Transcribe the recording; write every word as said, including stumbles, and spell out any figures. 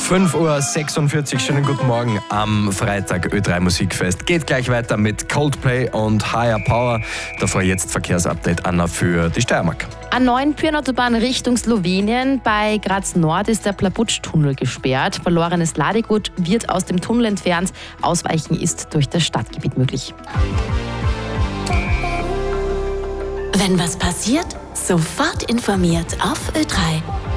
fünf Uhr sechsundvierzig, schönen guten Morgen am Freitag, Ö drei Musikfest. Geht gleich weiter mit Coldplay und Higher Power. Davor jetzt Verkehrsupdate, Anna, für die Steiermark. A neun Pyrenautobahn Richtung Slowenien. Bei Graz Nord ist der Plabutsch-Tunnel gesperrt. Verlorenes Ladegut wird aus dem Tunnel entfernt. Ausweichen ist durch das Stadtgebiet möglich. Wenn was passiert, sofort informiert auf Ö drei.